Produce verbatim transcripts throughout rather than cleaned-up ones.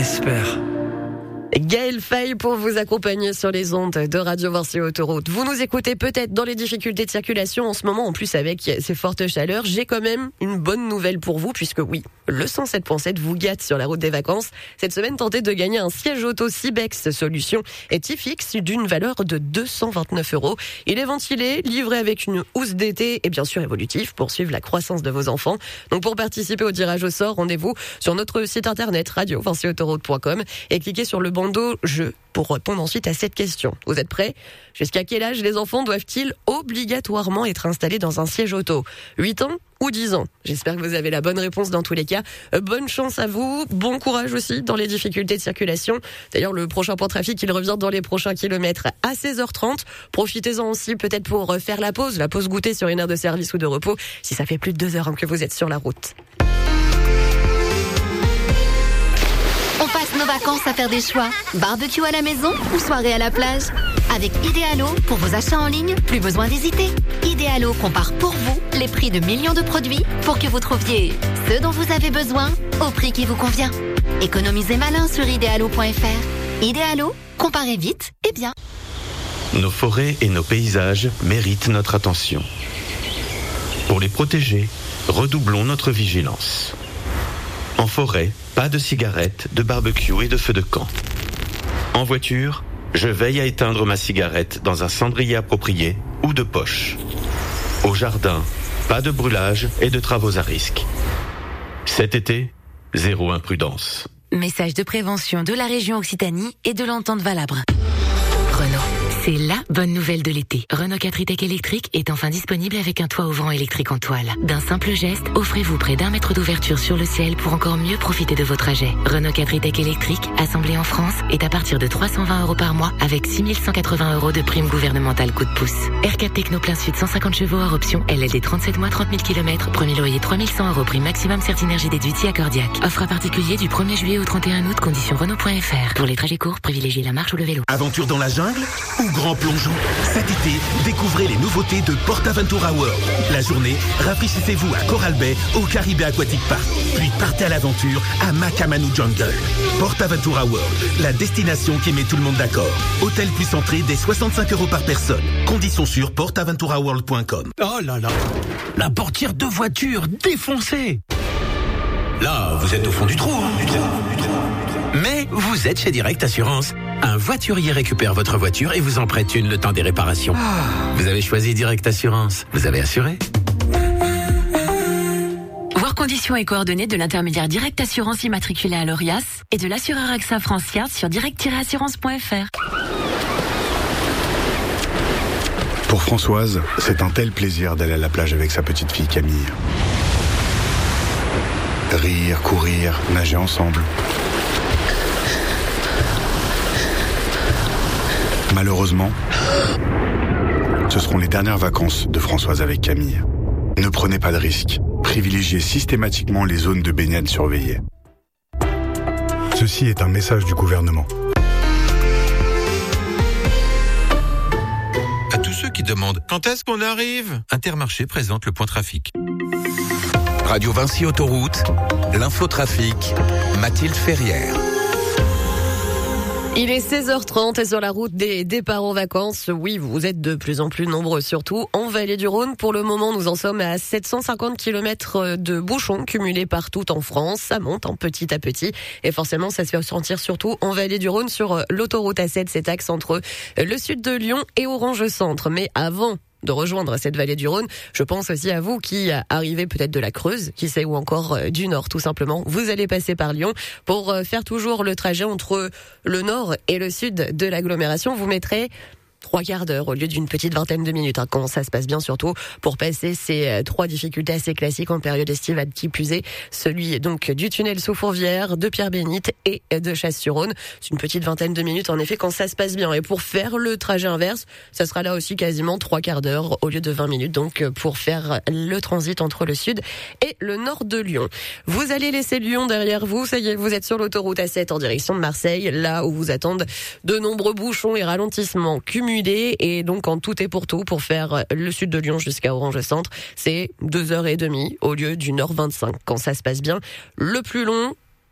espère. Gaël Faye pour vous accompagner sur les ondes de Radio Vinci Autoroute. Vous nous écoutez peut-être dans les difficultés de circulation en ce moment, en plus avec ces fortes chaleurs. J'ai quand même une bonne nouvelle pour vous, puisque oui, le cent sept point sept vous gâte sur la route des vacances. Cette semaine, tentez de gagner un siège auto Cibex Solutions et T-Fix d'une valeur de deux cent vingt-neuf euros. Il est ventilé, livré avec une housse d'été et bien sûr évolutif pour suivre la croissance de vos enfants. Donc pour participer au tirage au sort, rendez-vous sur notre site internet radio vinci autoroute point com et cliquez sur le bandeau jeu pour répondre ensuite à cette question. Vous êtes prêts ? Jusqu'à quel âge les enfants doivent-ils obligatoirement être installés dans un siège auto ? huit ans ou dix ans ? J'espère que vous avez la bonne réponse dans tous les cas. Bonne chance à vous, bon courage aussi dans les difficultés de circulation. D'ailleurs, le prochain point trafic, il revient dans les prochains kilomètres à seize heures trente. Profitez-en aussi peut-être pour faire la pause, la pause goûter sur une heure de service ou de repos, si ça fait plus de deux heures que vous êtes sur la route. On passe nos vacances à faire des choix. Barbecue à la maison ou soirée à la plage. Avec Idealo, pour vos achats en ligne, plus besoin d'hésiter. Idealo compare pour vous les prix de millions de produits pour que vous trouviez ce dont vous avez besoin au prix qui vous convient. Économisez malin sur idealo point f r. Idealo, comparez vite et bien. Nos forêts et nos paysages méritent notre attention. Pour les protéger, redoublons notre vigilance. En forêt, pas de cigarettes, de barbecue et de feux de camp. En voiture, je veille à éteindre ma cigarette dans un cendrier approprié ou de poche. Au jardin, pas de brûlage et de travaux à risque. Cet été, zéro imprudence. Message de prévention de la région Occitanie et de l'entente Valabre. Renault. C'est la bonne nouvelle de l'été. Renault quatre e-Tech électrique est enfin disponible avec un toit ouvrant électrique en toile. D'un simple geste, offrez-vous près d'un mètre d'ouverture sur le ciel pour encore mieux profiter de vos trajets. Renault quatre e-Tech électrique, assemblé en France, est à partir de trois cent vingt euros par mois avec six mille cent quatre-vingts euros de prime gouvernementale coup de pouce. R quatre Techno plein sud cent cinquante chevaux hors option, L L D trente-sept mois trente mille kilomètres, premier loyer trois mille cent euros prime maximum Certinergie déduite si accordiaque. Offre à particulier du premier juillet au trente et un août, conditions Renault point f r. Pour les trajets courts, privilégiez la marche ou le vélo. Aventure dans la jungle ou grand plongeon? Cet été, découvrez les nouveautés de PortAventura World. La journée, rafraîchissez-vous à Coral Bay au Caribé Aquatic Park. Puis partez à l'aventure à Makamanu Jungle. PortAventura World, la destination qui met tout le monde d'accord. Hôtel plus entrée dès soixante-cinq euros par personne. Conditions sur port aventura world point com. Oh là là, la portière de voiture défoncée. Là, vous êtes au fond du trou, hein, du trou, du trou. Mais vous êtes chez Direct Assurance. Un voiturier récupère votre voiture et vous en prête une le temps des réparations. Ah. Vous avez choisi Direct Assurance. Vous avez assuré. Voir conditions et coordonnées de l'intermédiaire Direct Assurance immatriculé à l'Orias et de l'assureur A X A Francia sur direct tiret assurance point f r. Pour Françoise, c'est un tel plaisir d'aller à la plage avec sa petite fille Camille. Rire, courir, nager ensemble. Malheureusement, ce seront les dernières vacances de Françoise avec Camille. Ne prenez pas de risques. Privilégiez systématiquement les zones de baignade surveillées. Ceci est un message du gouvernement. À tous ceux qui demandent quand est-ce qu'on arrive, Intermarché présente le point trafic. Radio Vinci Autoroute, l'infotrafic, Mathilde Ferrière. Il est seize heures trente et sur la route des départs en vacances, oui, vous êtes de plus en plus nombreux, surtout en Vallée du Rhône. Pour le moment, nous en sommes à sept cent cinquante kilomètres de bouchons cumulés partout en France. Ça monte en petit à petit et forcément, ça se fait ressentir surtout en Vallée du Rhône sur l'autoroute A sept, cet axe entre le sud de Lyon et Orange Centre. Mais avant de rejoindre cette vallée du Rhône, je pense aussi à vous qui arrivez peut-être de la Creuse, qui sait, ou encore du Nord tout simplement. Vous allez passer par Lyon pour faire toujours le trajet entre le Nord et le Sud de l'agglomération. Vous mettrez trois quarts d'heure au lieu d'une petite vingtaine de minutes, hein, quand ça se passe bien, surtout pour passer ces trois difficultés assez classiques en période estivale, qui plus est celui donc du tunnel sous Fourvière, de Pierre-Bénite et de Chasse-sur-Rhône. C'est une petite vingtaine de minutes en effet quand ça se passe bien. Et pour faire le trajet inverse, ça sera là aussi quasiment trois quarts d'heure au lieu de vingt minutes, donc pour faire le transit entre le sud et le nord de Lyon. Vous allez laisser Lyon derrière vous, ça y est, vous êtes sur l'autoroute A sept en direction de Marseille, là où vous attendent de nombreux bouchons et ralentissements cumulés. Et donc en tout et pour tout, pour faire le sud de Lyon jusqu'à Orange Centre, c'est deux heures et demie au lieu d'une heure vingt-cinq quand ça se passe bien. Le plus long,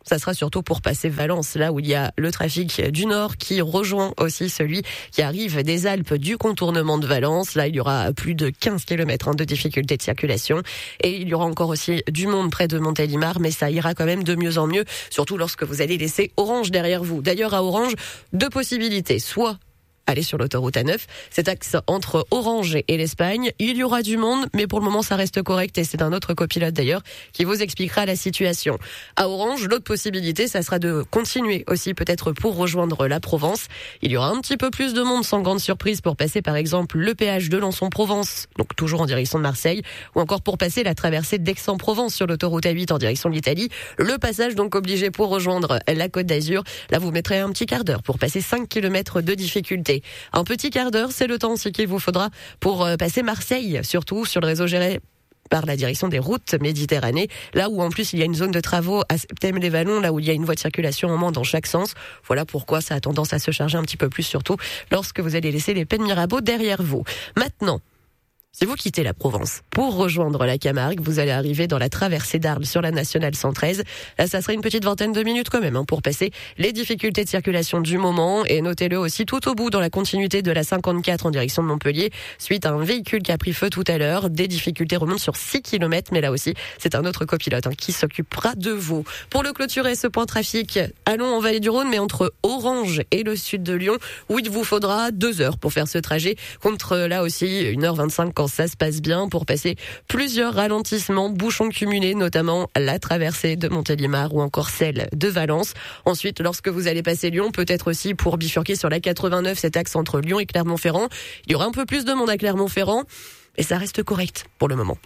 ça sera surtout pour passer Valence, là où il y a le trafic du Nord qui rejoint aussi celui qui arrive des Alpes du contournement de Valence. Là, il y aura plus de quinze kilomètres de difficultés de circulation. Et il y aura encore aussi du monde près de Montélimar, mais ça ira quand même de mieux en mieux, surtout lorsque vous allez laisser Orange derrière vous. D'ailleurs, à Orange, deux possibilités. Soit aller sur l'autoroute A neuf, cet axe entre Orange et l'Espagne, il y aura du monde, mais pour le moment ça reste correct et c'est un autre copilote d'ailleurs qui vous expliquera la situation. À Orange, l'autre possibilité, ça sera de continuer aussi peut-être pour rejoindre la Provence. Il y aura un petit peu plus de monde sans grande surprise pour passer par exemple le péage de Lançon-Provence, donc toujours en direction de Marseille, ou encore pour passer la traversée d'Aix-en-Provence sur l'autoroute A huit en direction de l'Italie. Le passage donc obligé pour rejoindre la Côte d'Azur. Là vous mettrez un petit quart d'heure pour passer cinq kilomètres de difficulté. Un petit quart d'heure, c'est le temps aussi qu'il vous faudra pour passer Marseille, surtout sur le réseau géré par la direction des routes Méditerranée, là où en plus il y a une zone de travaux à Septem-les-Vallons, là où il y a une voie de circulation en moins dans chaque sens. Voilà pourquoi ça a tendance à se charger un petit peu plus, surtout lorsque vous allez laisser les Pennes Mirabeau derrière vous. Maintenant, si vous quittez la Provence pour rejoindre la Camargue, vous allez arriver dans la traversée d'Arles sur la nationale cent treize. Là, ça serait une petite vingtaine de minutes quand même hein, pour passer les difficultés de circulation du moment. Et notez-le aussi tout au bout dans la continuité de la cinquante-quatre en direction de Montpellier. Suite à un véhicule qui a pris feu tout à l'heure, des difficultés remontent sur six kilomètres. Mais là aussi, c'est un autre copilote hein, qui s'occupera de vous. Pour le clôturer, ce point trafic, allons en Vallée du Rhône, mais entre Orange et le sud de Lyon, où il vous faudra deux heures pour faire ce trajet, contre là aussi une heure vingt-cinq quand ça se passe bien, pour passer plusieurs ralentissements, bouchons cumulés, notamment la traversée de Montélimar ou encore celle de Valence. Ensuite, lorsque vous allez passer Lyon, peut-être aussi pour bifurquer sur la quatre-vingt-neuf, cet axe entre Lyon et Clermont-Ferrand. Il y aura un peu plus de monde à Clermont-Ferrand, mais ça reste correct pour le moment.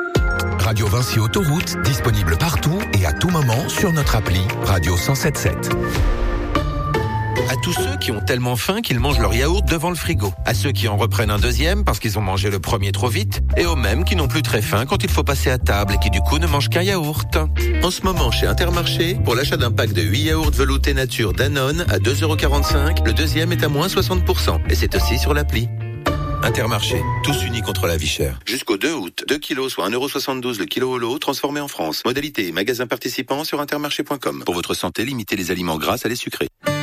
Radio Vinci Autoroute, disponible partout et à tout moment sur notre appli Radio cent sept sept. À tous ceux qui ont tellement faim qu'ils mangent leur yaourt devant le frigo. À ceux qui en reprennent un deuxième parce qu'ils ont mangé le premier trop vite. Et aux mêmes qui n'ont plus très faim quand il faut passer à table et qui du coup ne mangent qu'un yaourt. En ce moment chez Intermarché, pour l'achat d'un pack de huit yaourts veloutés nature Danone à deux euros quarante-cinq, le deuxième est à moins soixante pour cent. Et c'est aussi sur l'appli. Intermarché, tous unis contre la vie chère. Jusqu'au deux août, deux kilos soit un euro soixante-douze le kilo au lot, transformé en France. Modalité et magasin participant sur intermarché point com. Pour votre santé, limitez les aliments gras à les sucrés.